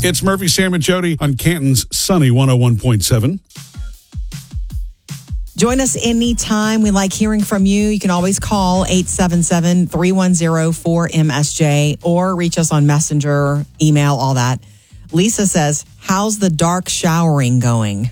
It's Murphy, Sam, and Jody on Canton's Sunny 101.7. Join us anytime. We like hearing from you. You can always call 877-310-4MSJ or reach us on Messenger, email, all that. Lisa says, how's the dark showering going?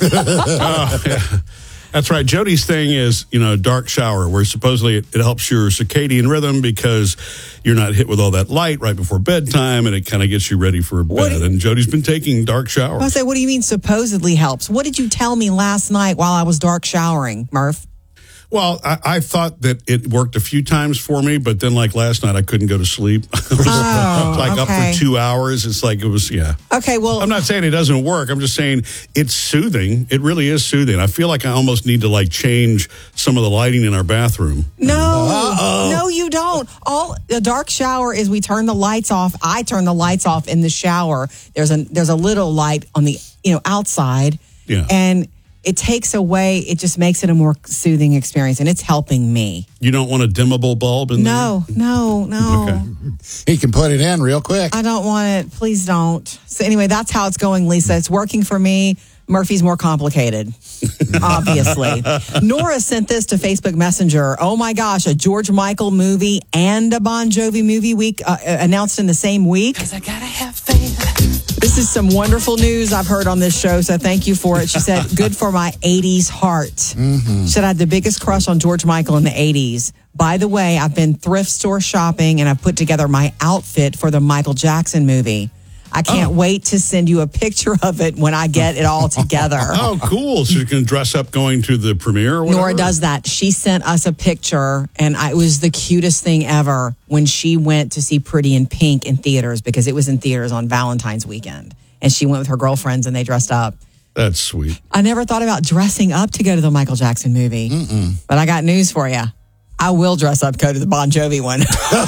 That's right. Jody's thing is, dark shower, where supposedly it helps your circadian rhythm because you're not hit with all that light right before bedtime, and it kind of gets you ready for bed. And Jody's been taking dark showers. I say, what do you mean supposedly helps? What did you tell me last night while I was dark showering, Murph? Well, I thought that it worked a few times for me, but then like last night, I couldn't go to sleep. I was up for 2 hours. It's like it was, yeah. Okay, well. I'm not saying it doesn't work. I'm just saying it's soothing. It really is soothing. I feel like I almost need to change some of the lighting in our bathroom. No, you don't. The dark shower is we turn the lights off. I turn the lights off in the shower. There's a little light on the, outside. Yeah. And it takes away, it just makes it a more soothing experience, and it's helping me. You don't want a dimmable bulb in there? No. Okay. He can put it in real quick. I don't want it. Please don't. So anyway, that's how it's going, Lisa. It's working for me. Murphy's more complicated, obviously. Nora sent this to Facebook Messenger. Oh my gosh, a George Michael movie and a Bon Jovi movie week announced in the same week. 'Cause I gotta have faith. This is some wonderful news I've heard on this show, so thank you for it. She said, good for my 80s heart. Mm-hmm. She said, I had the biggest crush on George Michael in the 80s. By the way, I've been thrift store shopping, and I've put together my outfit for the Michael Jackson movie. I can't wait to send you a picture of it when I get it all together. Oh, cool. So you can dress up going to the premiere or whatever? Nora does that. She sent us a picture, and it was the cutest thing ever when she went to see Pretty in Pink in theaters, because it was in theaters on Valentine's weekend. And she went with her girlfriends, and they dressed up. That's sweet. I never thought about dressing up to go to the Michael Jackson movie. Mm-mm. But I got news for you. I will dress up, go to the Bon Jovi one.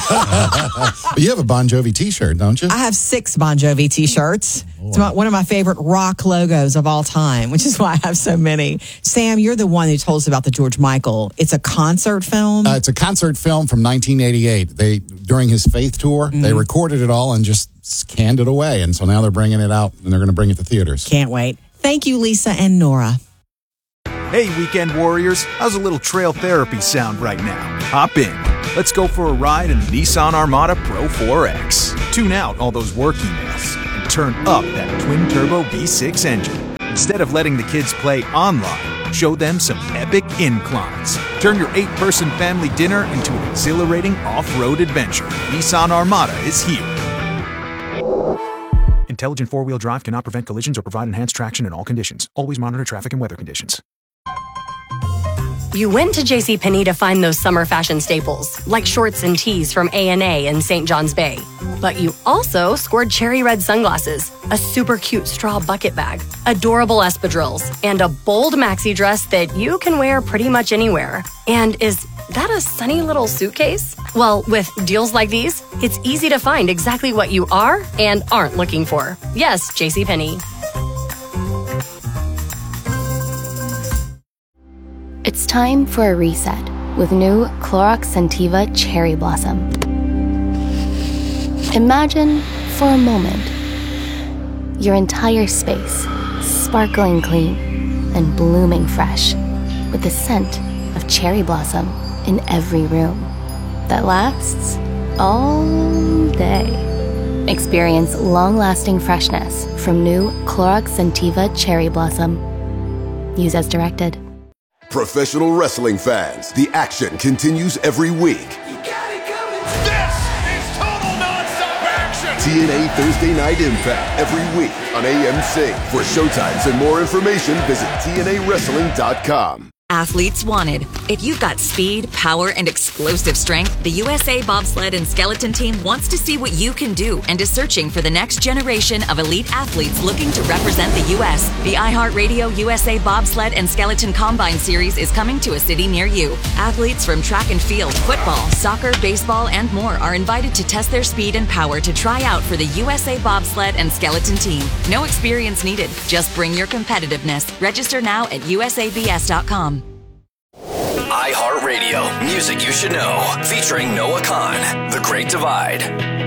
You have a Bon Jovi t-shirt, don't you? I have 6 Bon Jovi t-shirts. It's one of my favorite rock logos of all time, which is why I have so many. Sam, you're the one who told us about the George Michael. It's a concert film? It's a concert film from 1988. During his Faith tour, they recorded it all and just scanned it away. And so now they're bringing it out, and they're going to bring it to theaters. Can't wait. Thank you, Lisa and Nora. Hey, weekend warriors, how's a little trail therapy sound right now? Hop in. Let's go for a ride in the Nissan Armada Pro 4X. Tune out all those work emails and turn up that twin-turbo V6 engine. Instead of letting the kids play online, show them some epic inclines. Turn your 8-person family dinner into an exhilarating off-road adventure. Nissan Armada is here. Intelligent four-wheel drive cannot prevent collisions or provide enhanced traction in all conditions. Always monitor traffic and weather conditions. You went to JCPenney to find those summer fashion staples, like shorts and tees from A&A and St. John's Bay. But you also scored cherry red sunglasses, a super cute straw bucket bag, adorable espadrilles, and a bold maxi dress that you can wear pretty much anywhere. And is that a sunny little suitcase? Well, with deals like these, it's easy to find exactly what you are and aren't looking for. Yes, JCPenney. It's time for a reset with new Clorox Scentiva Cherry Blossom. Imagine, for a moment, your entire space sparkling clean and blooming fresh with the scent of cherry blossom in every room that lasts all day. Experience long-lasting freshness from new Clorox Scentiva Cherry Blossom. Use as directed. Professional wrestling fans, the action continues every week. You got it coming. This is total nonstop action. TNA Thursday Night Impact every week on AMC. For showtimes and more information, visit TNAWrestling.com. Athletes wanted. If you've got speed, power, and explosive strength, the USA Bobsled and Skeleton Team wants to see what you can do and is searching for the next generation of elite athletes looking to represent the U.S. The iHeartRadio USA Bobsled and Skeleton Combine Series is coming to a city near you. Athletes from track and field, football, soccer, baseball, and more are invited to test their speed and power to try out for the USA Bobsled and Skeleton Team. No experience needed. Just bring your competitiveness. Register now at usabs.com. iHeartRadio, music you should know, featuring Noah Khan, The Great Divide.